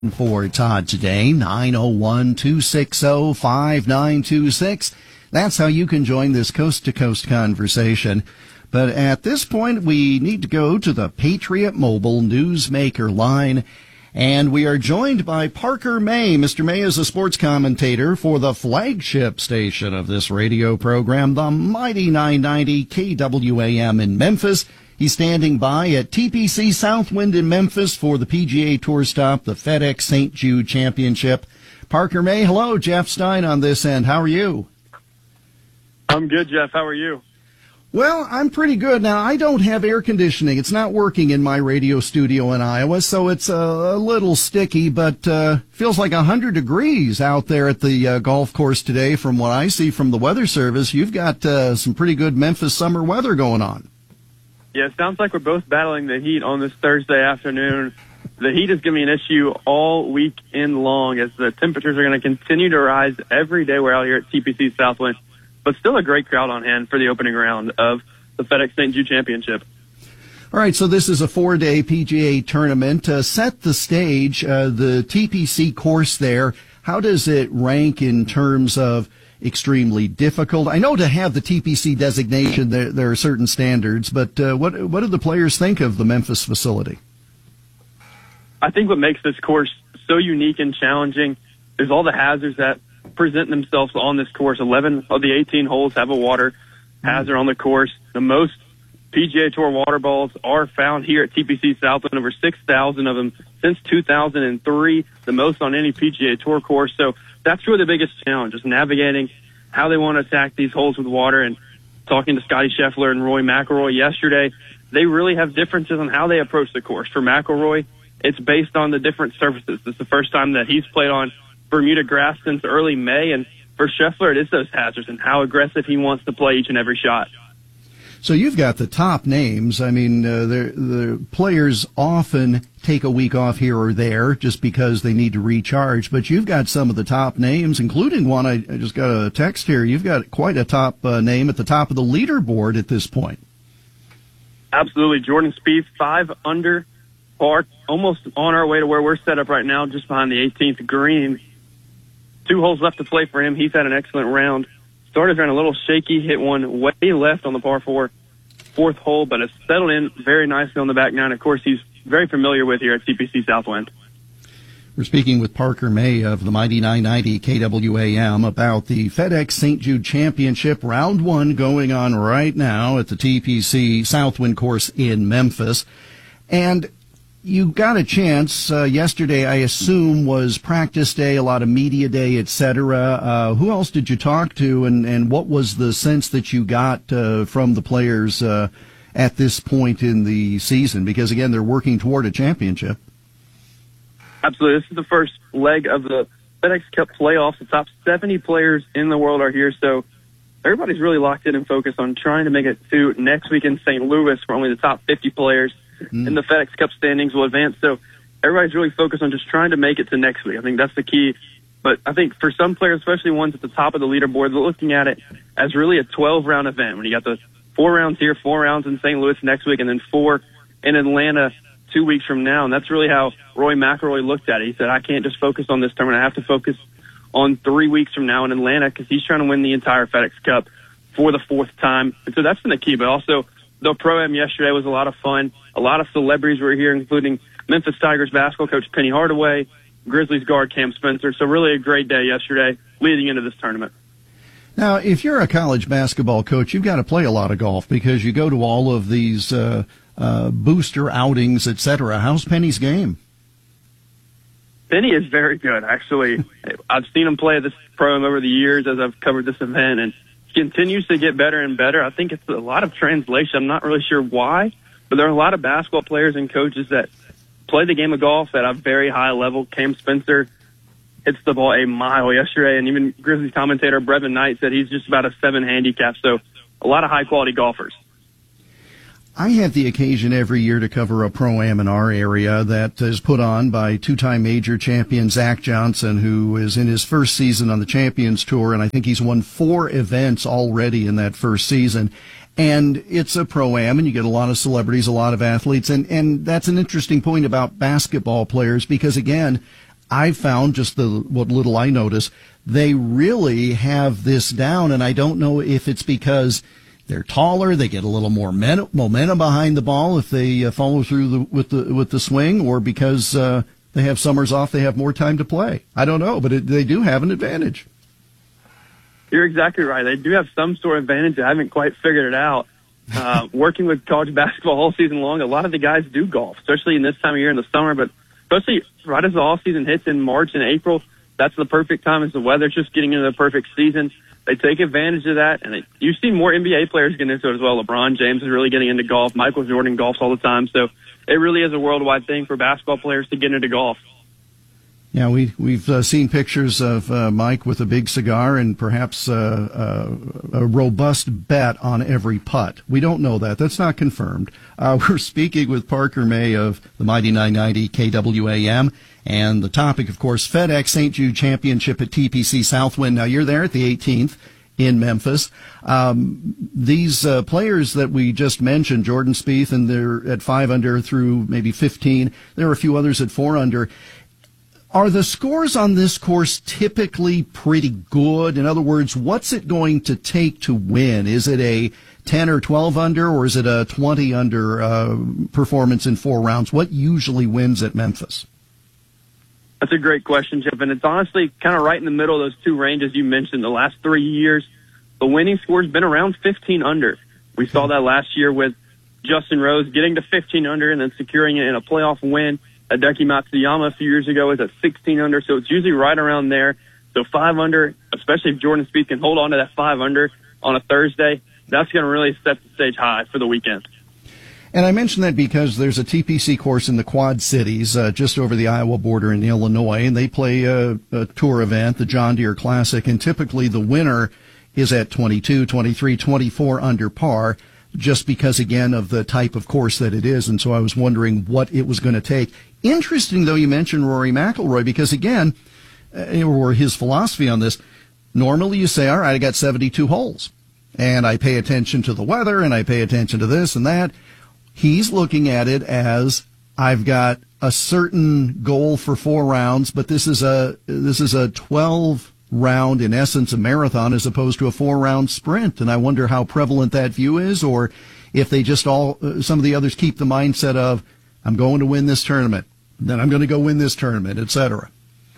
for Todd today, 901-260-5926. That's how you can join this coast-to-coast conversation. But at this point, we need to go to the Patriot Mobile Newsmaker line, and we are joined by Parker May. Mr. May is a sports commentator for the flagship station of this radio program, the Mighty 990 KWAM in Memphis. He's standing by at TPC Southwind in Memphis for the PGA Tour stop, the FedEx St. Jude Championship. Parker May, hello. Jeff Stein on this end. How are you? I'm good, Jeff. How are you? Well, I'm pretty good. Now, I don't have air conditioning. It's not working in my radio studio in Iowa, so it's a little sticky, but feels like 100 degrees out there at the golf course today from what I see from the Weather Service. You've got some pretty good Memphis summer weather going on. Yeah, it sounds like we're both battling the heat on this Thursday afternoon. The heat is going to be an issue all weekend long as the temperatures are going to continue to rise every day. We're out here at TPC Southwind, but still a great crowd on hand for the opening round of the FedEx St. Jude Championship. All right, so this is a 4-day PGA tournament. Set the stage, the TPC course there, how does it rank in terms of extremely difficult? I know to have the TPC designation, there are certain standards, but what do the players think of the Memphis facility? I think what makes this course so unique and challenging is all the hazards that present themselves on this course. 11 of the 18 holes have a water hazard on the course. The most PGA Tour water balls are found here at TPC Southwind, over 6,000 of them since 2003, the most on any PGA Tour course. So that's really the biggest challenge, is navigating how they want to attack these holes with water. And talking to Scotty Scheffler and Rory McIlroy yesterday, they really have differences on how they approach the course. For McIlroy, it's based on the different surfaces. This is the first time that he's played on Bermuda grass since early May. And for Scheffler, it is those hazards and how aggressive he wants to play each and every shot. So you've got the top names. I mean, the players often take a week off here or there just because they need to recharge. But you've got some of the top names, including one, I just got a text here. You've got quite a top name at the top of the leaderboard at this point. Absolutely. Jordan Spieth, 5 under par, almost on our way to where we're set up right now, just behind the 18th green. 2 holes left to play for him. He's had an excellent round. Started around a little shaky, hit one way left on the par 4 fourth hole, but has settled in very nicely on the back nine. Of course, he's very familiar with here at TPC Southwind. We're speaking with Parker May of the Mighty 990 KWAM about the FedEx St. Jude Championship, round 1 going on right now at the TPC Southwind course in Memphis. And you got a chance yesterday, I assume, was practice day, a lot of media day, etc. Who else did you talk to, and what was the sense that you got from the players at this point in the season? Because, again, they're working toward a championship. Absolutely. This is the first leg of the FedEx Cup playoffs. The top 70 players in the world are here, so everybody's really locked in and focused on trying to make it to next week in St. Louis, where only the top 50 players in the FedEx Cup standings will advance. So everybody's really focused on just trying to make it to next week. I think that's the key. But I think for some players, especially ones at the top of the leaderboard, they're looking at it as really a 12-round event. When you got the 4 rounds here, 4 rounds in St. Louis next week, and then 4 in Atlanta 2 weeks from now. And that's really how Rory McIlroy looked at it. He said, I can't just focus on this tournament. I have to focus on 3 weeks from now in Atlanta, because he's trying to win the entire FedEx Cup for the 4th time. And so that's been the key. But also, the Pro-Am yesterday was a lot of fun. A lot of celebrities were here, including Memphis Tigers basketball coach Penny Hardaway, Grizzlies guard Cam Spencer. So really a great day yesterday leading into this tournament. Now, if you're a college basketball coach, you've got to play a lot of golf because you go to all of these booster outings, etc. How's Penny's game? Penny is very good, actually. I've seen him play this Pro-Am over the years as I've covered this event, and continues to get better and better. I think it's a lot of translation. I'm not really sure why, but there are a lot of basketball players and coaches that play the game of golf at a very high level. Cam Spencer hits the ball a mile yesterday, and even Grizzlies commentator Brevin Knight said he's just about a 7 handicap. So a lot of high-quality golfers. I have the occasion every year to cover a Pro-Am in our area that is put on by 2-time major champion Zach Johnson, who is in his first season on the Champions Tour, and I think he's won 4 events already in that first season. And it's a Pro-Am, and you get a lot of celebrities, a lot of athletes, and that's an interesting point about basketball players because, again, I found, just what little I notice, they really have this down, and I don't know if it's because they're taller, they get a little more momentum behind the ball if they follow through with the swing, or because they have summers off, they have more time to play. I don't know, but they do have an advantage. You're exactly right. They do have some sort of advantage. I haven't quite figured it out. Working with college basketball all season long, a lot of the guys do golf, especially in this time of year in the summer, but especially right as the off season hits in March and April. That's the perfect time as the weather's just getting into the perfect season. They take advantage of that, and you've seen more NBA players get into it as well. LeBron James is really getting into golf. Michael Jordan golfs all the time, so it really is a worldwide thing for basketball players to get into golf. Yeah, we've seen pictures of Mike with a big cigar and perhaps a robust bet on every putt. We don't know that. That's not confirmed. We're speaking with Parker May of the Mighty 990 KWAM, and the topic, of course, FedEx St. Jude Championship at TPC Southwind. Now, you're there at the 18th in Memphis. These players that we just mentioned, Jordan Spieth, and they're at 5 under through maybe 15. There are a few others at 4 under. Are the scores on this course typically pretty good? In other words, what's it going to take to win? Is it a 10 or 12 under, or is it a 20 under performance in 4 rounds? What usually wins at Memphis? That's a great question, Jeff, and it's honestly kind of right in the middle of those two ranges you mentioned. The last 3 years, the winning score's been around 15 under. We saw that last year with Justin Rose getting to 15 under and then securing it in a playoff win. Hideki Matsuyama a few years ago was at 16 under, so it's usually right around there. So 5 under, especially if Jordan Spieth can hold on to that 5 under on a Thursday, that's going to really set the stage high for the weekend. And I mention that because there's a TPC course in the Quad Cities, just over the Iowa border in Illinois, and they play a tour event, the John Deere Classic, and typically the winner is at 22, 23, 24 under par, just because, again, of the type of course that it is. And so I was wondering what it was going to take. Interesting, though, you mentioned Rory McIlroy, because, again, or his philosophy on this, normally you say, all right, I got 72 holes, and I pay attention to the weather, and I pay attention to this and that. He's looking at it as, I've got a certain goal for 4 rounds, but this is a 12 round, in essence, a marathon as opposed to a 4-round sprint. And I wonder how prevalent that view is, or if they just some of the others keep the mindset of, I'm going to win this tournament, then I'm going to go win this tournament, etc.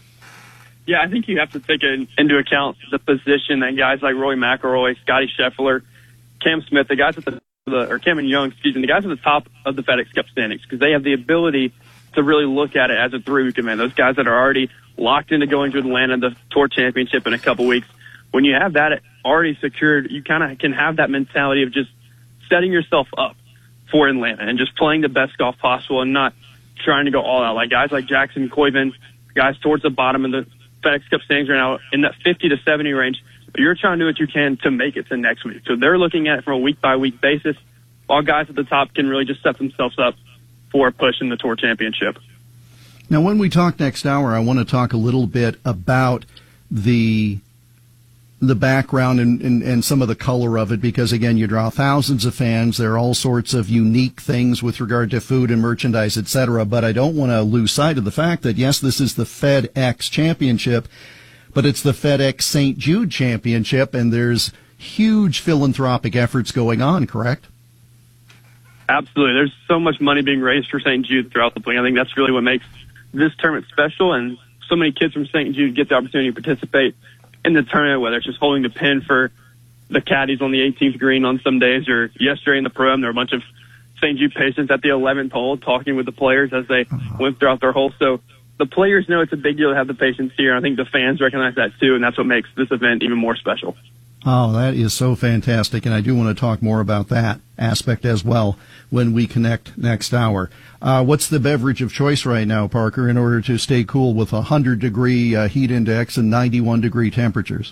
Yeah, I think you have to take into account the position that guys like Rory McIlroy, Scotty Scheffler, Cam Smith, the guys at or Cameron Young, the guys at the top of the FedEx Cup standings, because they have the ability to really look at it as a 3-week event. Those guys that are already locked into going to Atlanta, the Tour Championship in a couple weeks, when you have that already secured, you kind of can have that mentality of just setting yourself up for Atlanta and just playing the best golf possible and not trying to go all out. Like guys like Jackson Coyven, guys towards the bottom of the FedEx Cup standings right now in that 50 to 70 range, you're trying to do what you can to make it to next week. So they're looking at it from a week-by-week basis, while guys at the top can really just set themselves up for a push in the Tour Championship. Now, when we talk next hour, I want to talk a little bit about the background and some of the color of it, because, again, you draw thousands of fans. There are all sorts of unique things with regard to food and merchandise, etc. But I don't want to lose sight of the fact that, yes, this is the FedEx Championship, but it's the FedEx St. Jude Championship, and there's huge philanthropic efforts going on, correct? Absolutely. There's so much money being raised for St. Jude throughout the play. I think that's really what makes this tournament special, and so many kids from St. Jude get the opportunity to participate in the tournament, whether it's just holding the pin for the caddies on the 18th green on some days, or yesterday in the Pro-Am, there were a bunch of St. Jude patients at the 11th hole talking with the players as they went throughout their hole. So the players know it's a big deal to have the patients here. I think the fans recognize that too, and that's what makes this event even more special. Oh, that is so fantastic, and I do want to talk more about that aspect as well when we connect next hour. What's the beverage of choice right now, Parker, in order to stay cool with a 100-degree heat index and 91-degree temperatures?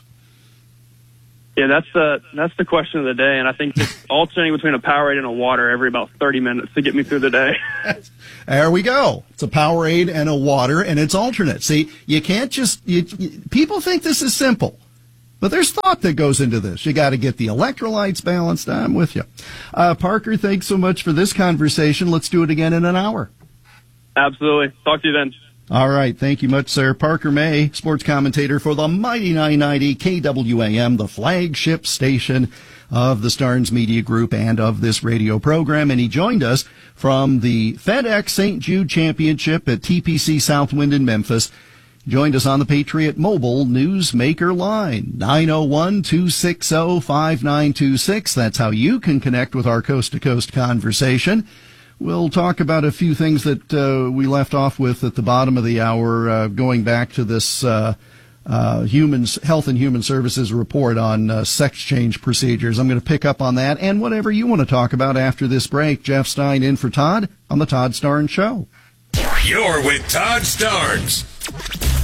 Yeah, that's the question of the day, and I think just alternating between a Powerade and a water every about 30 minutes to get me through the day. There we go. It's a Powerade and a water, and it's alternate. See, you can't just people think this is simple. But there's thought that goes into this. You got to get the electrolytes balanced. I'm with you. Parker, thanks so much for this conversation. Let's do it again in an hour. Absolutely. Talk to you then. All right. Thank you much, sir. Parker May, sports commentator for the Mighty 990 KWAM, the flagship station of the Starnes Media Group and of this radio program. And he joined us from the FedEx St. Jude Championship at TPC Southwind in Memphis. Joined us on the Patriot Mobile Newsmaker line, 901-260-5926. That's how you can connect with our coast-to-coast conversation. We'll talk about a few things that we left off with at the bottom of the hour, going back to this Health and Human Services report on sex change procedures. I'm going to pick up on that and whatever you want to talk about after this break. Jeff Stein in for Todd on the Todd Starnes Show. You're with Todd Starnes.